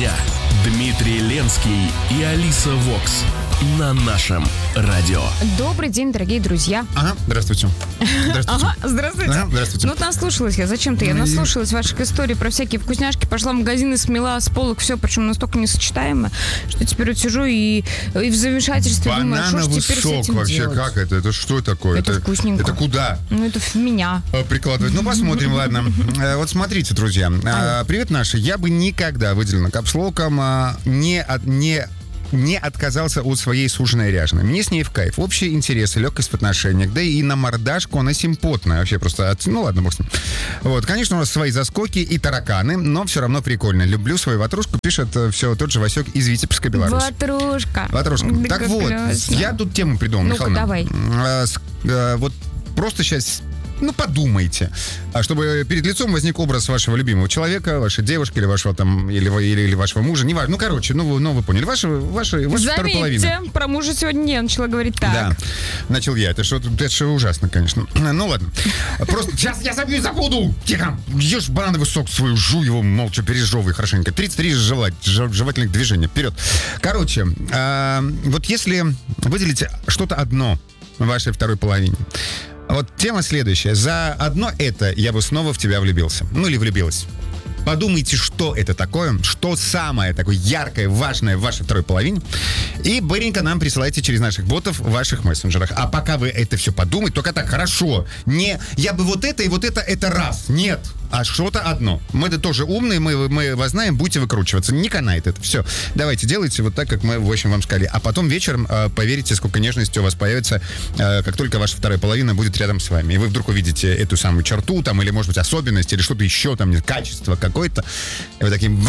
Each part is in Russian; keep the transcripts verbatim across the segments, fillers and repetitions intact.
дня. Дмитрий Ленский и Алиса Вокс на нашем радио. Добрый день, дорогие друзья. Ага, здравствуйте. Здравствуйте. Ага, здравствуйте. Ага, здравствуйте. Ну, вот наслушалась я, зачем-то я наслушалась ваших историй про всякие вкусняшки, пошла в магазин и смела с полок все, причем настолько несочетаемо, что теперь вот сижу и, и в замешательстве думаю, а что ж теперь с этим вообще, делать? как это? Это что такое? Это вкусненько. Это куда? Ну, это в меня. Прикладывать. Ну, посмотрим, ладно. Вот смотрите, друзья. Привет, наши. Я бы никогда, выделено капслоком, не, от, не не отказался от своей суженой ряженой. Мне с ней в кайф. Общие интересы, легкость в отношениях, да и на мордашку она симпотная. Вообще просто... От... Ну ладно, бог с ним. Вот, конечно, у нас свои заскоки и тараканы, но все равно прикольно. Люблю свою ватрушку, пишет все тот же Васек из Витебска, Беларусь. Ватрушка. Ватрушка. Да, так вот, классно. Я тут тему придумал, Ну-ка, Михайловна. давай. А, с, а, вот просто сейчас... Ну, подумайте, а чтобы перед лицом возник образ вашего любимого человека, вашей девушки или вашего там, или, или, или вашего мужа, неважно. Ну, короче, ну вы, ну, вы поняли, ваша, ваша, ваша вторая половина. Заметьте, про мужа сегодня не начала говорить так. Да, начал я. Это что, это что ужасно, конечно. Ну, ладно. Просто сейчас я забью, забуду. Тихо. Ешь банановый сок свой, жуй его, молча пережевывай хорошенько. тридцать три жевать, жевательных движения. Вперед. Короче, э, вот если выделить что-то одно в вашей второй половине, вот тема следующая. За одно это я бы снова в тебя влюбился. Ну или влюбилась. Подумайте, что это такое, что самое такое яркое, важное в вашей второй половине. И быренько нам присылайте через наших ботов в ваших мессенджерах. А пока вы это все подумаете, только так, хорошо. Не, я бы вот это и вот это, это раз. Нет. А что-то одно. Мы-то тоже умные, мы, мы вас знаем, будете выкручиваться. Не канает это. Все. Давайте, делайте вот так, как мы, в общем, вам сказали. А потом вечером э, поверите, сколько нежности у вас появится, э, как только ваша вторая половина будет рядом с вами. И вы вдруг увидите эту самую черту, там, или, может быть, особенность, или что-то еще, там, качество какое-то. И вы таким...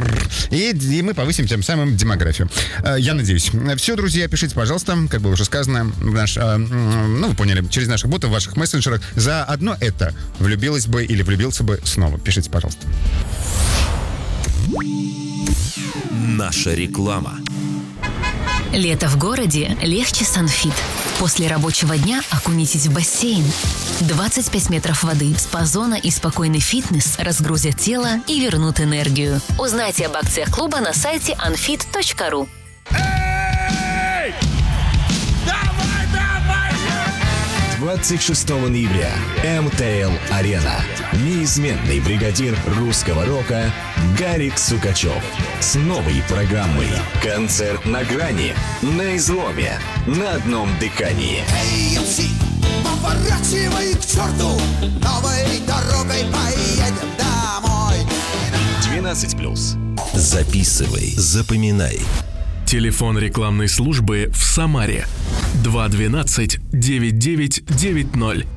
И, и мы повысим тем самым демографию. Э, я надеюсь. Все, друзья, пишите, пожалуйста, как было уже сказано, в наш, э, ну, вы поняли, через наших ботов, в ваших мессенджерах. За одно это влюбилась бы или влюбился бы снова. Пишите, пожалуйста. Наша реклама. Лето в городе легче с Анфит. После рабочего дня окунитесь в бассейн. двадцать пять метров воды, спа-зона и спокойный фитнес разгрузят тело и вернут энергию. Узнайте об акциях клуба на сайте анфит точка ру. двадцать шестого ноября. эм тэ эл Арена. Неизменный бригадир русского рока Гарик Сукачев с новой программой. Концерт на грани, на изломе, на одном дыхании. Эй, эм си, поворачивай к черту, новой дорогой поедем домой. двенадцать плюс. Записывай, запоминай. Телефон рекламной службы в Самаре два двенадцать девять девять девять ноль.